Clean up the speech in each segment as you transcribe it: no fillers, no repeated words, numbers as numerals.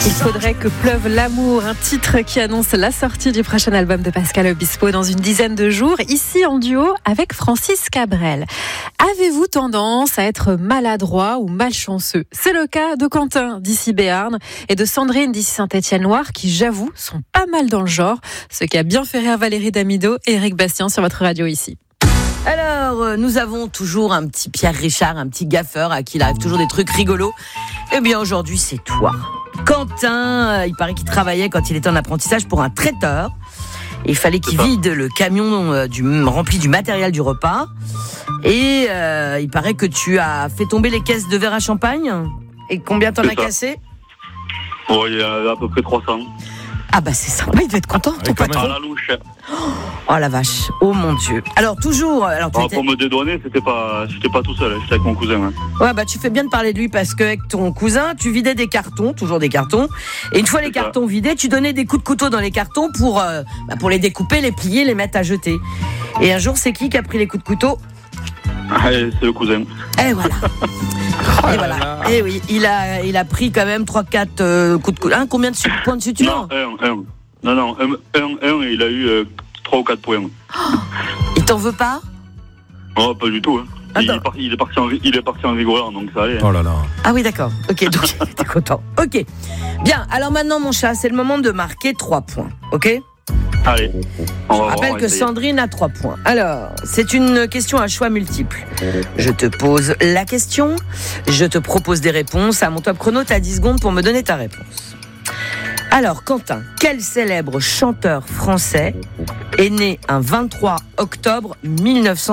Il faudrait que pleuve l'amour, un titre qui annonce la sortie du prochain album de Pascal Obispo dans une dizaine de jours, ici en duo avec Francis Cabrel. Avez-vous tendance à être maladroit ou malchanceux ? C'est le cas de Quentin d'ici Béarn et de Sandrine d'ici Saint-Étienne-Loire qui, j'avoue, sont pas mal dans le genre, ce qui a bien fait rire Valérie Damido et Eric Bastien sur votre radio ici. Alors, nous avons toujours un petit Pierre Richard, un petit gaffeur à qui il arrive toujours des trucs rigolos. Eh bien, aujourd'hui, c'est toi. Quentin, il paraît qu'il travaillait quand il était en apprentissage pour un traiteur. Il fallait qu'il vide le camion rempli du matériel du repas. Et il paraît que tu as fait tomber les caisses de verre à champagne. Et combien t'en as cassé ? Bon, il y a à peu près 300. Ah bah c'est sympa, il devait être content, ton patron. À la louche. Oh la vache, oh mon Dieu. Alors toujours... Pour me dédouaner, j'étais pas tout seul, j'étais avec mon cousin. Hein. Ouais bah tu fais bien de parler de lui parce qu'avec ton cousin, tu vidais des cartons, toujours des cartons. Et une fois les cartons vidés, tu donnais des coups de couteau dans les cartons pour les découper, les plier, les mettre à jeter. Et un jour, c'est qui a pris les coups de couteau ? C'est le cousin. Et voilà. Et voilà. Et oui, il a pris quand même 3-4 coups de couteau. Combien de points de suture ? Non, un, il a eu 3 ou 4 points. Il t'en veut pas ? Oh, pas du tout. Hein. Il est parti en rigoleur, donc ça allait. Oh là là. Ah oui, d'accord. Ok, donc t'es content. Ok. Bien, alors maintenant, mon chat, c'est le moment de marquer 3 points. Ok ? Allez. Je rappelle que Sandrine a 3 points. Alors, c'est une question à choix multiple. Je te pose la question, je te propose des réponses. À mon top chrono, tu as 10 secondes pour me donner ta réponse. Alors, Quentin, quel célèbre chanteur français est né un 23 octobre 1953 ?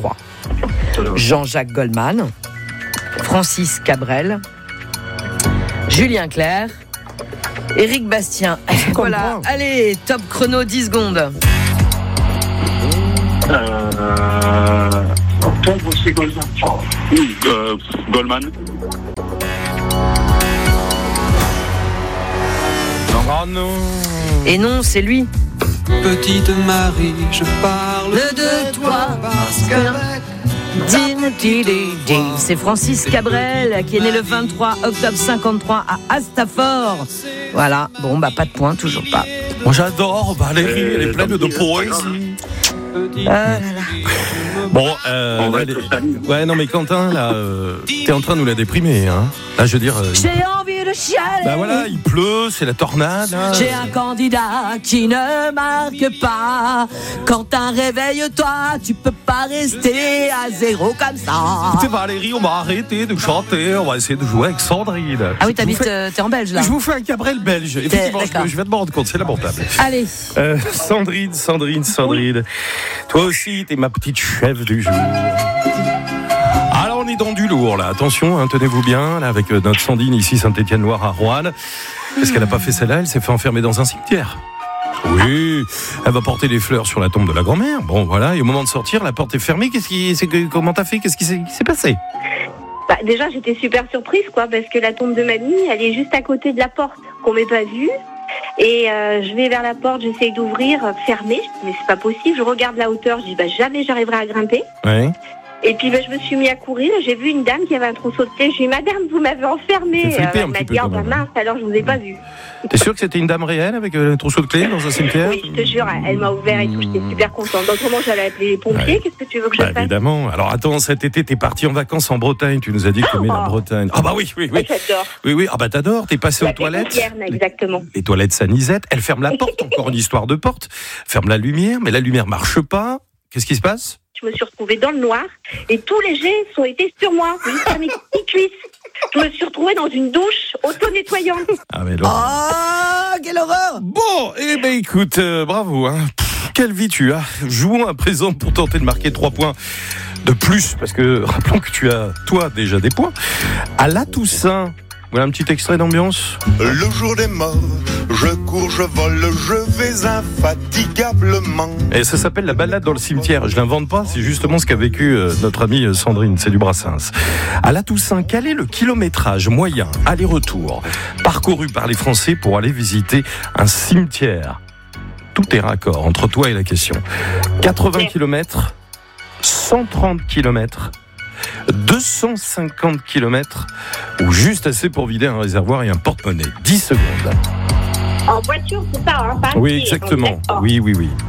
Jean-Jacques Goldman, Francis Cabrel, Julien Clerc, Eric Bastien. Voilà, allez, top chrono, 10 secondes. C'est Goldman. Oh non. Et non, c'est lui. Petite Marie, je parle de toi parce que... C'est Francis Cabrel qui est né le 23 octobre 53 à Astafort. Voilà, bon bah pas de points, toujours pas. Moi j'adore Valérie, elle est pleine de poésie. Bon, ouais non mais Quentin là, t'es en train de nous la déprimer, hein. Là je veux dire. J'ai envie de chialer. Bah voilà, il pleut, c'est la tornade. Hein. J'ai un candidat qui ne marque pas. Quentin, réveille-toi, tu peux pas rester à zéro comme ça. Écoutez Valérie, on va arrêter de chanter, on va essayer de jouer avec Sandrine. Ah oui, t'es en Belge là. Je vous fais un Cabrel belge. Effectivement, je vais te me rendre compte, c'est lamentable. Allez. Sandrine. Oui. Toi aussi, t'es ma petite chef du jour. Alors on est dans du lourd là, attention, hein, tenez-vous bien là, avec notre Sandrine ici Saint-Étienne-Loire à Roanne. Qu'est-ce qu'elle n'a pas fait celle-là ? Elle s'est fait enfermer dans un cimetière. Oui, elle va porter les fleurs sur la tombe de la grand-mère. Bon voilà, et au moment de sortir, la porte est fermée. Comment t'as fait ? Qu'est-ce qui s'est passé ? Déjà j'étais super surprise parce que la tombe de mamie, elle est juste à côté de la porte qu'on m'ait pas vue. Et je vais vers la porte, j'essaye d'ouvrir, fermée, mais c'est pas possible. Je regarde la hauteur, je dis jamais j'arriverai à grimper. Ouais. Et puis je me suis mis à courir, j'ai vu une dame qui avait un trousseau de clés. J'ai dit madame, vous m'avez enfermée. Elle m'a dit mince, alors je vous ai pas vu. T'es sûr que c'était une dame réelle avec un trousseau de clés dans un cimetière ? Oui, je te jure, elle m'a ouvert et tout, j'étais super contente. Autrement, j'allais appeler les pompiers. Ouais. Qu'est-ce que tu veux que je fasse ? Évidemment. Alors attends, cet été, t'es parti en vacances en Bretagne. Tu nous as dit que t'aimais la Bretagne. Ah bah oui. J'adore. Oui. Ah bah t'adores. T'es passé aux toilettes. Exactement. Les toilettes Sanisette. Elle ferme la porte. Encore une histoire de porte. Ferme la lumière, mais la lumière marche pas. Qu'est-ce qui se passe ? Je me suis retrouvée dans le noir et tous les jets ont été sur moi, jusqu'à mes petites cuisses. Je me suis retrouvée dans une douche auto-nettoyante. Ah mais non. Quelle horreur! Bon, écoute, bravo. Hein. Quelle vie tu as. Jouons à présent pour tenter de marquer 3 points de plus, parce que rappelons que tu as, toi, déjà des points. À la Toussaint, voilà un petit extrait d'ambiance. Le jour des morts, je cours, je vole, je vais infatigablement. Et ça s'appelle la balade dans le cimetière. Je l'invente pas, c'est justement ce qu'a vécu notre amie Sandrine, c'est du Brassens. À la Toussaint, quel est le kilométrage moyen, aller-retour, parcouru par les Français pour aller visiter un cimetière ? Tout est raccord entre toi et la question. 80 km, 130 km, 250 km ou juste assez pour vider un réservoir et un porte-monnaie. 10 secondes. En voiture, c'est ça, hein, pas Oui, exactement. Oui.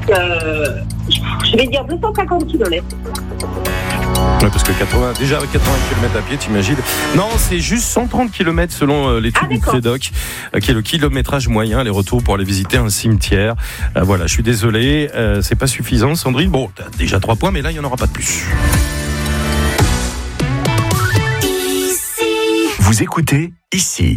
Je vais dire 250 km. Ouais, parce que déjà avec 80 km à pied, t'imagines. Non, c'est juste 130 km selon l'étude du CEDOC, qui est le kilométrage moyen, les retours pour aller visiter un cimetière. Voilà, je suis désolé, c'est pas suffisant, Sandrine. Bon, t'as déjà 3 points, mais là, il n'y en aura pas de plus. Vous écoutez ici.